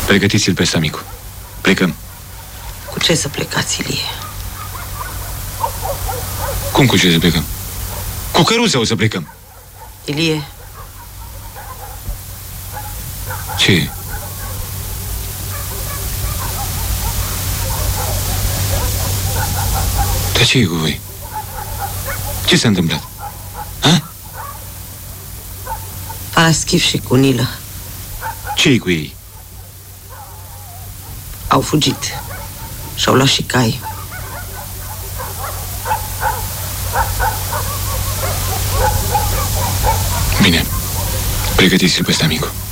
Pregătiți-l pe Stamicu. Plecăm. Cu ce să plecați, Ilie? Cum cu ce să plecăm? Cu căruța o să plecăm. Ilie. Ce? Dar ce e cu voi? Ce s-a întâmplat? Ha? Paraschif și Cunilă Ce e cu ei? au fugit și-au luat și cai. Bine. Pregătiți-l pe Stamicu.